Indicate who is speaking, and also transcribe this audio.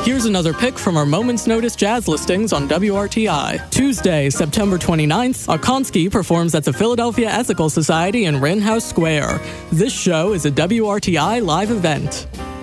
Speaker 1: Here's another pick from our Moment's Notice jazz listings on WRTI. Tuesday, September 29th, Okonski performs at the Philadelphia Ethical Society in Rittenhouse Square. This show is a WRTI live event.